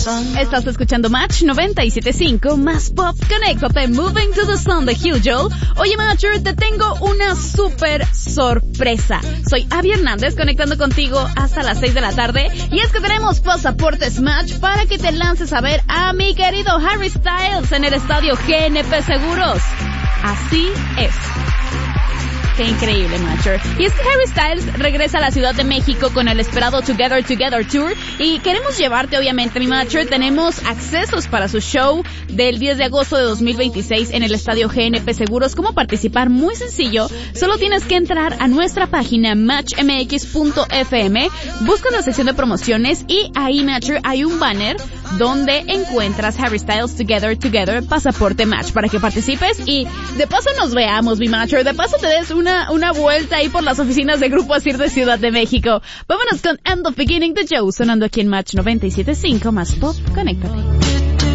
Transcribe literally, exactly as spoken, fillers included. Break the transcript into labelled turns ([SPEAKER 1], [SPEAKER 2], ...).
[SPEAKER 1] Estás escuchando Match noventa y siete punto cinco, más pop, conéctate, Moving to the Sun de Hugh Joel. Oye, Matcher, te tengo una súper sorpresa. Soy Abby Hernández, conectando contigo hasta las seis de la tarde. Y es que tenemos pasaportes Match para que te lances a ver a mi querido Harry Styles en el estadio G N P Seguros. Así es. Qué increíble, Matcher. Y es que Harry Styles regresa a la Ciudad de México con el esperado Together Together Tour y queremos llevarte, obviamente, mi Matcher. Tenemos accesos para su show del diez de agosto de dos mil veintiséis en el estadio G N P Seguros. ¿Cómo participar? Muy sencillo. Solo tienes que entrar a nuestra página match m x punto f m, busca la sección de promociones y ahí, Matcher, hay un banner donde encuentras Harry Styles Together Together pasaporte Match para que participes y de paso nos veamos, mi Matcher. De paso te des un Una, una vuelta ahí por las oficinas de Grupo Asir de Ciudad de México. Vámonos con End of Beginning de Joe, sonando aquí en Match noventa y siete punto cinco, más pop, conéctate.